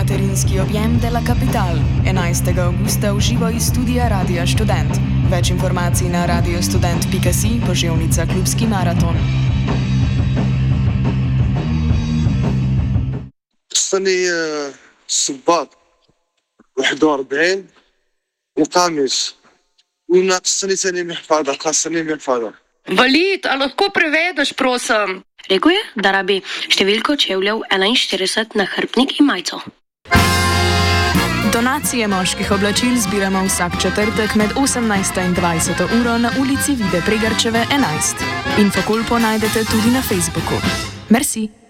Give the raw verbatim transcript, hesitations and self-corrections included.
materinski objem de la Capital. enajstega avgusta v živo iz studia Radia Študent. Več informacij na radiostudent pika si, poževnica Klubski maraton. خصني الصباط واحد وأربعين وقميص وناقصني ثاني محفظة خاصني محفظة. Valid, a lahko prevedeš, prosim? Rekel je, da rabi številko čevljev enainštirideset na hrbtnik in majico. Donacije moških oblačil zbiramo vsak četrtek med osemnajsto in dvajseto uro na ulici Vide Pregarčeve enajst. Infokolpo najdete tudi na Facebooku. Merci!